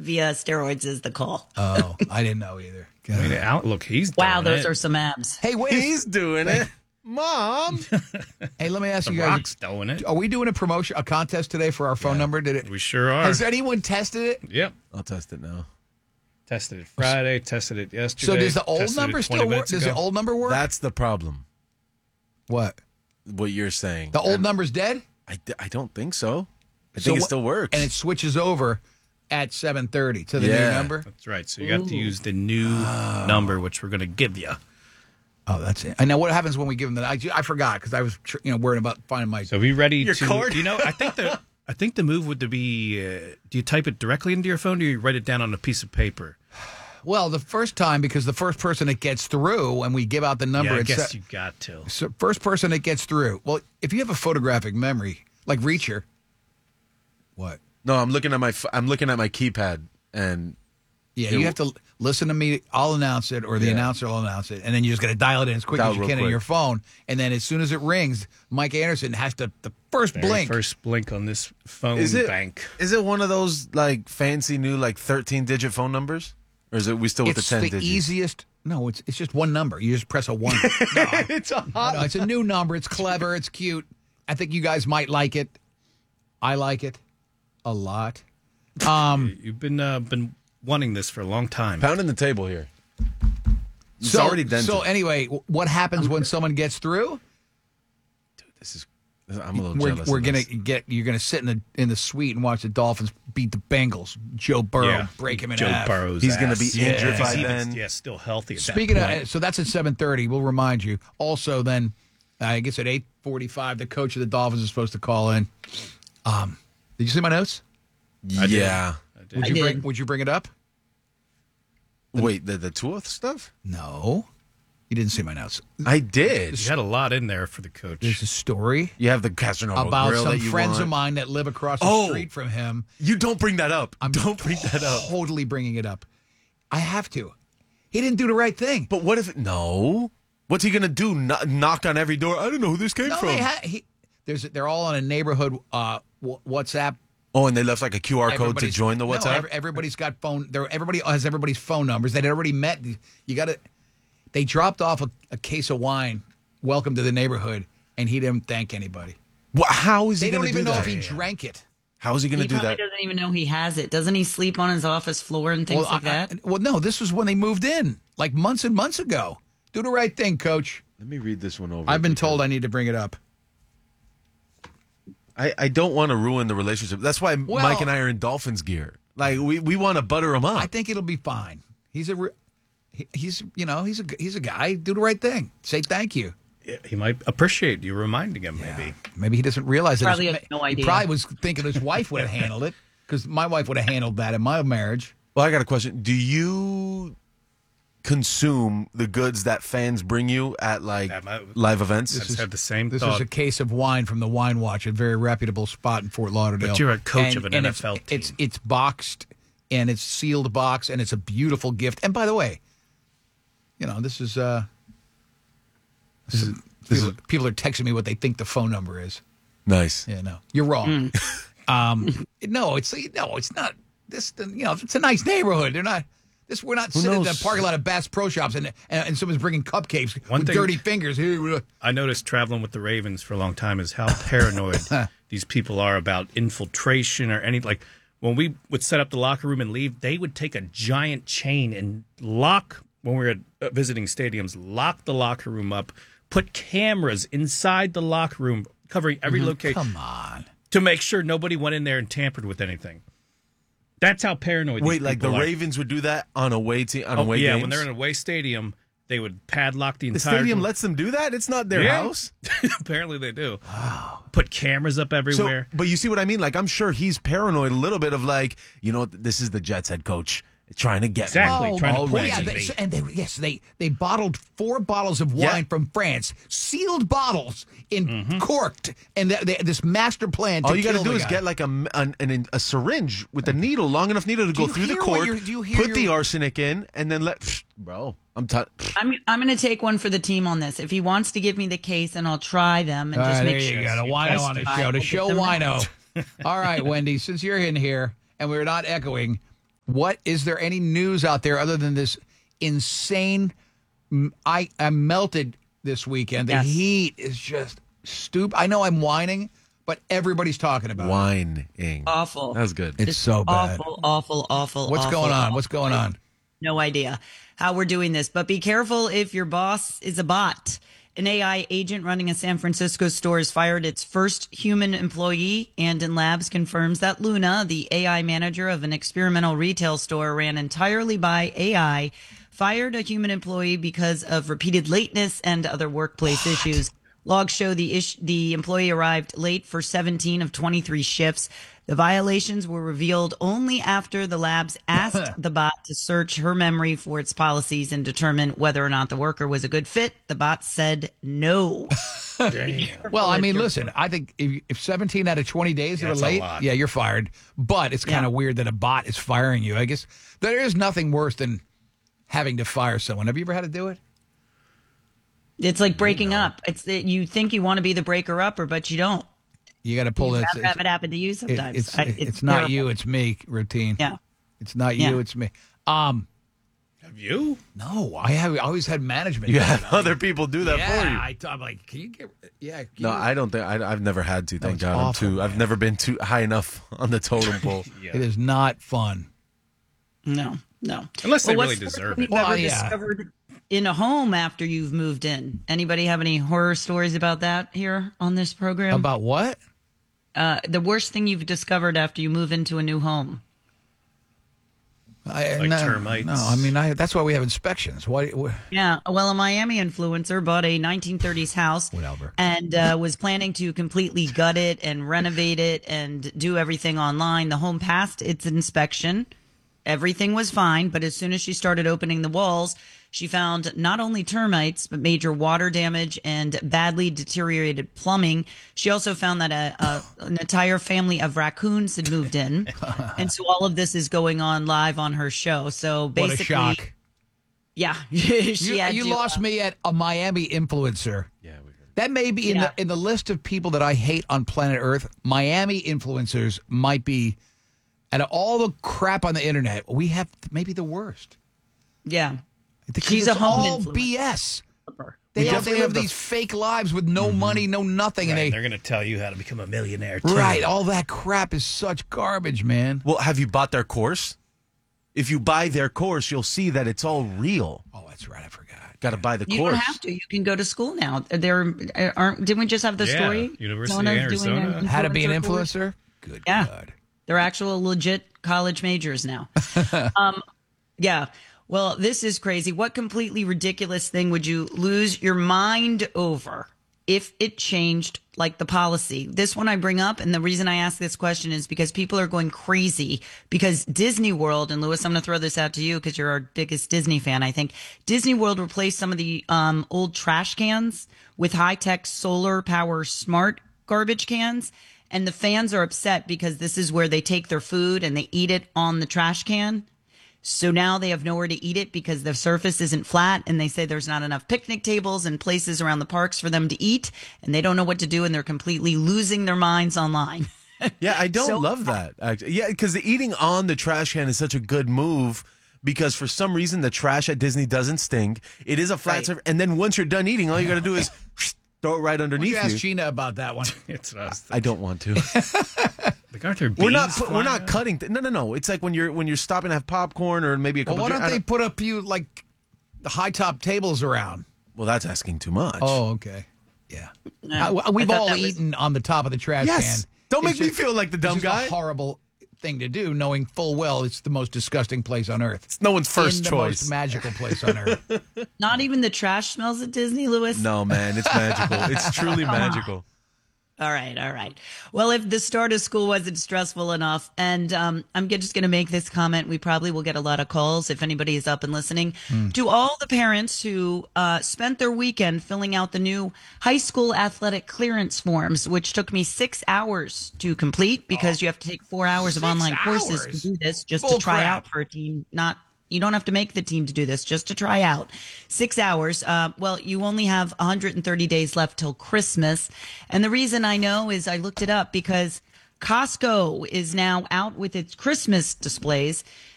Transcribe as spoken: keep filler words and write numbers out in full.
via steroids is the call. Oh, I didn't know either. I mean, out, look, he's Wow, doing those it. are some abs. Hey, wait. He's doing it. Mom. Hey, let me ask The you guys. Rock's doing it. Are we doing a promotion, a contest today for our phone number? Did it? We sure are. Has anyone tested it? Yep. I'll test it now. Tested it Friday, tested it yesterday. So does the old tested it number twenty still work? minutes Does the ago. old number work? That's the problem. What? What you're saying. The old And number's dead? I, I don't think so. I So think it what- still works. And it switches over at seven thirty to the new Yeah. number? That's right. So you have to use the new number, which we're going to give you. Oh, that's it. And now what happens when we give them the? I, I forgot because I was tr- you know worried about finding my. So be ready Your to. card? You know, I think the I think the move would be: uh, do you type it directly into your phone, or do you write it down on a piece of paper? Well, the first time because the first person that gets through and we give out the number. Yeah, I it's guess set- you got to. So first person that gets through. Well, if you have a photographic memory like Reacher, what? no, I'm looking at my f- I'm looking at my keypad and Yeah, It you w- have to listen to me. I'll announce it, or the Yeah. announcer will announce it, and then you just got to dial it in as quick Dial as you real can on quick. your phone. And then as soon as it rings, Mike Anderson has to the first Very blink. First blink on this phone is it bank. is it one of those like fancy new like thirteen digit phone numbers, or is it we still with It's the ten the digits? easiest. No, it's it's just one number. You just press a one. No, It's a hot. no, it's a new number. It's clever. It's cute. I think you guys might like it. I like it a lot. Um, You've been uh, been wanting this for a long time. Pounding the table here. It's so, already dented. so anyway, what happens when someone gets through? This is. I'm a little We're, jealous. we're of gonna this. get. You're gonna sit in the in the suite and watch the Dolphins beat the Bengals. Joe Burrow Yeah. break him in Joe half. Burrow's He's gonna ass. be injured He's by even- then. Yeah, still healthy. At Speaking that of, point. so that's at seven thirty. We'll remind you. Also, then I guess at eight forty-five, the coach of the Dolphins is supposed to call in. Um, did you see my notes? did. Yeah. Would I you did. bring Would you bring it up? Wait, the the Tua stuff? No, you didn't see my notes. I did. you had a lot in there for the coach. There's a story You have the gastronomical about grill some that you friends want. of mine that live across the Oh. street from him. You don't bring that up. I'm don't bring that up. Totally bringing it up. I have to. He didn't do the right thing. But what if no? What's he gonna do? Kno- knock on every door? I don't know who this came No, from. they ha- he, there's they're all on a neighborhood uh, w- WhatsApp. oh, and they left like a Q R code to Everybody's- join the no, WhatsApp. every- everybody's got phone. They're, everybody has everybody's phone numbers. They'd already met. You got to. They dropped off a, a case of wine. Welcome to the neighborhood, and he didn't thank anybody. Well, how is They he don't gonna even do know that? if he drank it. How is he gonna He do probably that? doesn't even know he has it. Doesn't he sleep on his office floor and things well, like I- that? I- well, no. This was when they moved in, like months and months ago. Do the right thing, Coach. Let me read this one over. I've been because told I need to bring it up. I, I don't want to ruin the relationship. That's why Well- Mike and I are in Dolphins gear. Like we, we want to butter him up. I think it'll be fine. He's a, re- he- he's you know he's a he's a guy. Do the right thing. Say thank you. He might appreciate you reminding him, maybe. Maybe he doesn't realize that. Probably his- has no He idea. probably was thinking his wife would have handled it because my wife would have handled that in my marriage. Well, I got a question. Do you consume the goods that fans bring you at like Yeah, my- live events? I just had the same This thought. is a case of wine from the Wine Watch, a very reputable spot in Fort Lauderdale. But you're a coach And- of an and N F L it's, team. It's it's boxed and it's sealed box and it's a beautiful gift. And by the way, you know this is uh, this is, people, people are texting me what they think the phone number is. Nice. Yeah, no, you're wrong. um, no, it's no, it's not. This, you know, it's a nice neighborhood. They're not. This, we're not sitting in the knows? parking lot of Bass Pro Shops and and, and someone's bringing cupcakes One with thing- dirty fingers. Here, uh, I noticed traveling with the Ravens for a long time is how paranoid these people are about infiltration or any like when we would set up the locker room and leave, they would take a giant chain and lock when we were uh, visiting stadiums, lock the locker room up, put cameras inside the locker room covering every location Come on. to make sure nobody went in there and tampered with anything. That's how paranoid. Wait, these like the people are. Ravens would do that on away te- on Oh, away yeah, games? when they're in an away stadium, they would padlock the the entire stadium lets them do that? It's not their Yeah. house. Apparently they do. Wow. Put cameras up So, everywhere. but you see what I mean? Like, I'm sure he's paranoid a little bit of like, you know, this is the Jets head coach trying to get Exactly. me. trying to oh, poison yeah, they, me. so- and they, yes, they they bottled four bottles of wine Yeah. from France, sealed bottles in corked, and they, they, this master plan. To All you got to kill do the is guy. get like a, an, an, a syringe with a needle, long enough needle to go you through the hear what cork, you're- do you hear put the your- arsenic in, and then let. Bro, I'm t- I'm I'm going to take one for the team on this. If he wants to give me the case, and I'll try them and All just right, make there sure. you go. The wino on the I show. will To get show them wino. out. All right, Wendy, since you're in here and we're not echoing, What is there any news out there other than this insane? I I melted this weekend. The Yes. heat is just stupid. I know I'm whining, but everybody's talking about it. Whining. Awful. That was good. It's so bad. Awful, awful, awful. What's awful, going on? awful. What's going on? No idea how we're doing this, but be careful if your boss is a bot. An A I agent running a San Francisco store has fired its first human employee. Andon Labs confirms that Luna, the A I manager of an experimental retail store ran entirely by A I, fired a human employee because of repeated lateness and other workplace what? issues. Logs show the ish- the employee arrived late for seventeen of twenty-three shifts. The violations were revealed only after the labs asked the bot to search her memory for its policies and determine whether or not the worker was a good fit. The bot said no. Well, I mean, listen, I think if, if seventeen out of twenty days Yeah, are that's a late, lot. yeah, you're fired. But it's kind of Yeah. weird that a bot is firing you. I guess there is nothing worse than having to fire someone. Have you ever had to do it? It's like breaking up. It's that you think you want to be the breaker upper, but you don't. You got to pull You it. have, have it happen to you It- sometimes. it's I- it's, not terrible. you, it's me. Routine. Yeah. It's not you, Yeah. it's me. Um, Have you? no, I have I always had management. You had other people do that yeah, for you. I, I'm like, can you get? Yeah. can No, you- I don't think I, I've never had to. Thank it's God. I'm awful, too. I've man. never been too high enough on the totem pole. Yeah. It is not fun. No, no. Unless they Well, really what's the deserve worst thing it. You've ever Well, yeah. discovered in a home after you've moved in. Anybody have any horror stories about that here on this program? About what? uh, the worst thing you've discovered after you move into a new home. I, Like no, termites. No, I mean, I, that's why we have inspections. Why? why Yeah, well, a Miami influencer bought a nineteen thirties house Whatever. and uh, was planning to completely gut it and renovate it and do everything online. The home passed its inspection. Everything was fine, but as soon as she started opening the walls, she found not only termites, but major water damage and badly deteriorated plumbing. She also found that a, a, an entire family of raccoons had moved in. And so all of this is going on live on her show. So what a basically, shock! yeah, she You, had you to, lost uh, me at a Miami influencer. Yeah, we heard. That may be in Yeah. the in the list of people that I hate on planet Earth. Miami influencers might be, out of all the crap on the internet, we have maybe the worst. Yeah. Because She's it's a home all influencer. B S. They We have, they definitely have have the- these fake lives with no money, no nothing, Right, and they're going to tell you how to become a millionaire, they too. right. All that crap is such garbage, man. Well, have you bought their course? If you buy their course, you'll see that it's all real. Oh, that's right. I forgot. Got to buy the You course. don't have to. You can go to school now. There aren't. Didn't we just have the Yeah, story? University Someone of is doing Arizona. an How to be an course? influencer? Good Yeah. God. They're actual legit college majors now. um, yeah. Well, this is crazy. What completely ridiculous thing would you lose your mind over if it changed like the policy? This one I bring up, and the reason I ask this question is because people are going crazy because Disney World, and Lewis, I'm going to throw this out to you because you're our biggest Disney fan, I think. Disney World replaced some of the um, old trash cans with high-tech solar power smart garbage cans. And the fans are upset because this is where they take their food and they eat it on the trash can. So now they have nowhere to eat it because the surface isn't flat, and they say there's not enough picnic tables and places around the parks for them to eat, and they don't know what to do, and they're completely losing their minds online. Yeah, I don't So- love that. Actually. Yeah, because the eating on the trash can is such a good move because for some reason the trash at Disney doesn't stink. It is a flat Right. surface, and then once you're done eating, all you got to do is throw it right Why don't underneath you ask you. Gina about that one? It's us. I don't want to. Like, aren't there bees we're not. We're flying not around? cutting. Th- no, no, no. It's like when you're when you're stopping to have popcorn or maybe a Well, couple. why drink- don't I they put a few like the high top tables around? Well, that's asking too much. Oh, okay. Yeah. No, I- we've I thought all that was- eaten on the top of the trash Yes. can. Don't It's make me just- feel like the dumb it's just guy. a horrible thing to do, knowing full well it's the most disgusting place on earth. It's no one's first In the choice. most magical place on earth. Not even the trash smells at Disney, Lewis? No, man, it's magical. It's truly magical. All right, all right. Well, if the start of school wasn't stressful enough, and um, I'm g- just going to make this comment, we probably will get a lot of calls if anybody is up and listening. To all the parents who uh, spent their weekend filling out the new high school athletic clearance forms, which took me six hours to complete because you have to take four hours of Six online courses hours? to do this, just Bull to try crap. out for a team, not you don't have to make the team to do this, just to try out. Six hours. Uh, well, you only have one hundred thirty days left till Christmas. And the reason I know is I looked it up because Costco is now out with its Christmas displays.